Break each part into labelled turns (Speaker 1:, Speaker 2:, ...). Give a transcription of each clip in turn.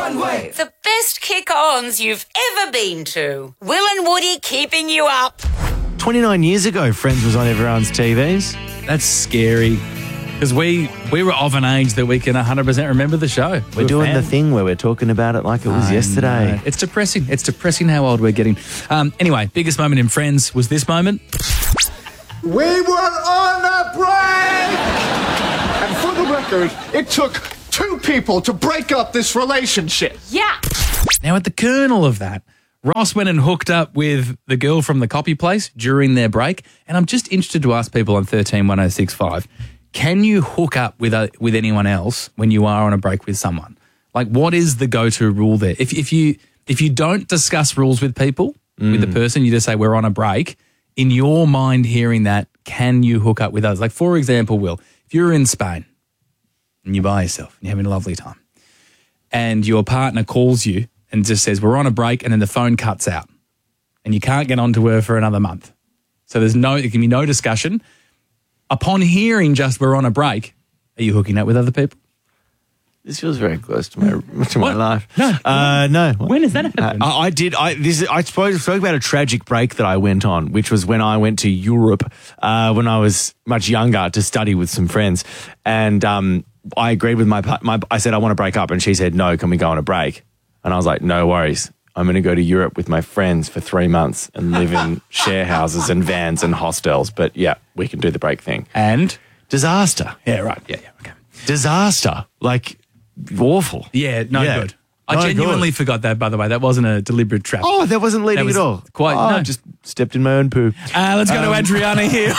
Speaker 1: one way.
Speaker 2: The best kick-ons you've ever been to. Will and Woody keeping you up.
Speaker 3: 29 years ago, Friends was on everyone's TVs.
Speaker 4: That's scary. Because we were of an age that we can 100% remember the show.
Speaker 3: We're doing the thing where we're talking about it like it was yesterday.
Speaker 4: Know. It's depressing. It's depressing how old we're getting. Anyway, biggest moment in Friends was this moment.
Speaker 5: We were on a break! And for the record, it took 2 people to break up this relationship.
Speaker 2: Yeah.
Speaker 4: Now, at the kernel of that, Ross went and hooked up with the girl from the copy place during their break. And I'm just interested to ask people on 131065, can you hook up with anyone else when you are on a break with someone? Like, what is the go-to rule there? If you don't discuss rules with people, with the person, you just say, we're on a break, in your mind hearing that, can you hook up with others? Like, for example, Will, if you're in Spain and you're by yourself and you're having a lovely time and your partner calls you and just says, we're on a break, and then the phone cuts out and you can't get onto her for another month. So there can be no discussion. Upon hearing just we're on a break, are you hooking up with other people?
Speaker 3: This feels very close to my life.
Speaker 4: No. When has that happened?
Speaker 3: I spoke about a tragic break that I went on, which was when I went to Europe when I was much younger to study with some friends. And I agreed with I said, I want to break up. And she said, no, can we go on a break? And I was like, no worries. I'm going to go to Europe with my friends for 3 months and live in share houses and vans and hostels. But yeah, we can do the break thing.
Speaker 4: And?
Speaker 3: Disaster.
Speaker 4: Yeah, right. Yeah, okay.
Speaker 3: Disaster. Like, awful.
Speaker 4: Yeah, good. I genuinely forgot that, by the way. That wasn't a deliberate trap.
Speaker 3: Oh, that wasn't leading at all. I just stepped in my own poo.
Speaker 4: Let's go to Adriana here.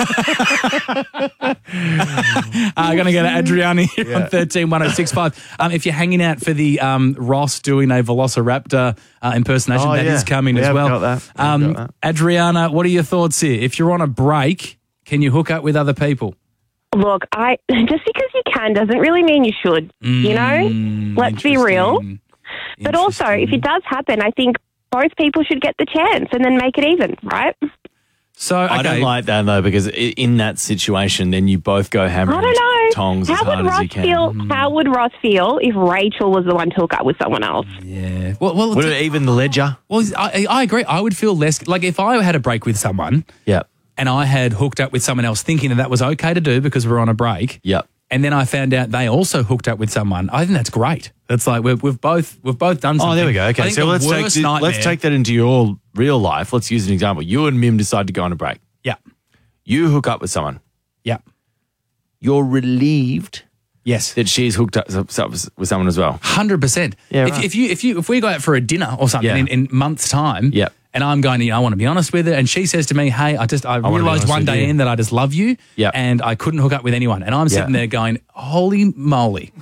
Speaker 4: I'm going to go to Adriana here on 131065. If you're hanging out for the Ross doing a Velociraptor impersonation, that is coming as well.
Speaker 3: Got that.
Speaker 4: Adriana, what are your thoughts here? If you're on a break, can you hook up with other people?
Speaker 6: Look, just because you can doesn't really mean you should, you know? Let's be real. But also, if it does happen, I think both people should get the chance and then make it even, right?
Speaker 4: So
Speaker 3: I don't like that, though, because in that situation, then you both go hammer and tongs as hard as you can.
Speaker 6: How would Ross feel if Rachel was the one to hook up with someone else?
Speaker 4: Yeah. Well,
Speaker 3: would it even the ledger?
Speaker 4: Well, I agree. I would feel less... Like, if I had a break with someone...
Speaker 3: Yeah.
Speaker 4: And I had hooked up with someone else thinking that was okay to do because we're on a break.
Speaker 3: Yep.
Speaker 4: And then I found out they also hooked up with someone. I think that's great. It's like we've both done something.
Speaker 3: Oh, there we go. Okay, so let's take that into your real life. Let's use an example. You and Mim decide to go on a break.
Speaker 4: Yeah.
Speaker 3: You hook up with someone.
Speaker 4: Yeah.
Speaker 3: You're relieved.
Speaker 4: Yes.
Speaker 3: That she's hooked up with someone as well.
Speaker 4: 100%.
Speaker 3: Yeah. Right.
Speaker 4: If we go out for a dinner or something in months' time.
Speaker 3: Yeah.
Speaker 4: And I'm going, I want to be honest with her. And she says to me, hey, I realised one day in that I just love you.
Speaker 3: Yep.
Speaker 4: And I couldn't hook up with anyone. And I'm sitting there going, holy moly.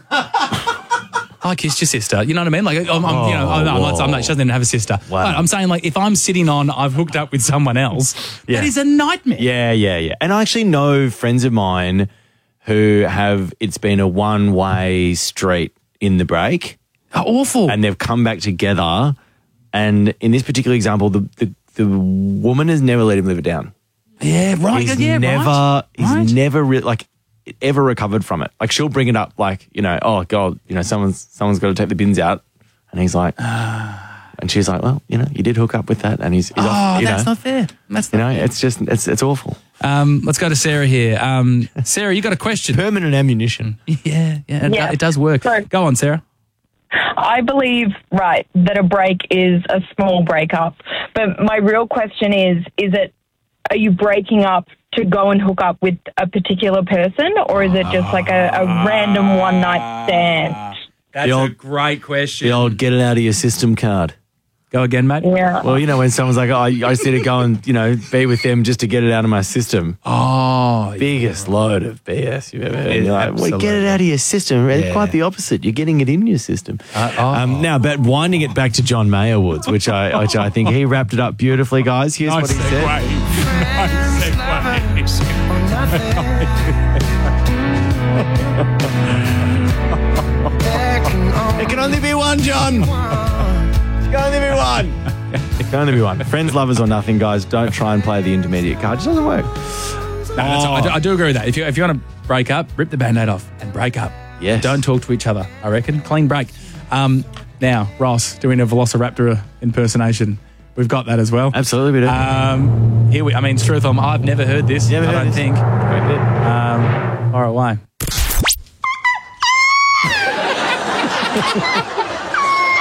Speaker 4: I kissed your sister. You know what I mean? Like, I'm not, she doesn't even have a sister.
Speaker 3: Wow.
Speaker 4: But I'm saying, like, if I'm sitting on, I've hooked up with someone else, that is a nightmare.
Speaker 3: Yeah. And I actually know friends of mine who it's been a one-way street in the break.
Speaker 4: Oh, awful.
Speaker 3: And they've come back together. And in this particular example, the woman has never let him live it down.
Speaker 4: Yeah, right.
Speaker 3: He's never ever recovered from it. Like, she'll bring it up, like, oh God, someone's got to take the bins out, and he's like, and she's like, well, you did hook up with that, and he's off.
Speaker 4: That's not fair. That's not fair.
Speaker 3: It's just it's awful.
Speaker 4: Let's go to Sarah here. Sarah, you got a question?
Speaker 3: Permanent ammunition.
Speaker 4: Yeah. It does work.
Speaker 7: So,
Speaker 4: go on, Sarah.
Speaker 7: I believe, that a break is a small breakup. But my real question are you breaking up to go and hook up with a particular person, or is it just like a random one-night stand?
Speaker 4: That's a great question.
Speaker 3: The old get it out of your system card.
Speaker 4: Go again, mate?
Speaker 7: Yeah.
Speaker 3: Well, when someone's like, I just need to go and, be with them just to get it out of my system.
Speaker 4: Oh.
Speaker 3: Biggest load of BS you've ever heard. You're like, well, get it out of your system. It's quite the opposite. You're getting it in your system. Now, but winding it back to John Mayerwood, which I think he wrapped it up beautifully, guys. Here's what he said. It can only be one, John. It can only be one. It can only be one. Friends, lovers, or nothing, guys. Don't try and play the intermediate card. It just doesn't work.
Speaker 4: I do agree with that. If you want to break up, rip the Band-Aid off and break up.
Speaker 3: Yes.
Speaker 4: Don't talk to each other, I reckon. Clean break. Now, Ross, doing a Velociraptor impersonation. We've got that as well.
Speaker 3: Absolutely, we do.
Speaker 4: Struthom, I've never heard this.
Speaker 3: Never heard
Speaker 4: I don't
Speaker 3: this.
Speaker 4: think. Far away.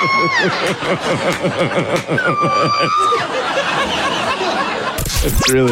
Speaker 3: It's really